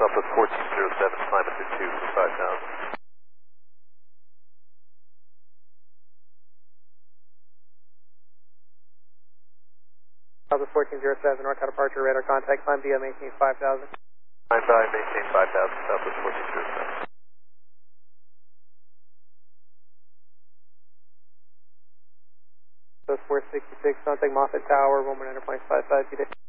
Southwest 1407, climb it to 2 for 5,000. Southwest 1407, northbound departure, radar contact, climb via maintain 5,000. Climb by, maintain 5,000, Southwest 1407. Southwest 466, contact Moffett Tower, 119.55 today.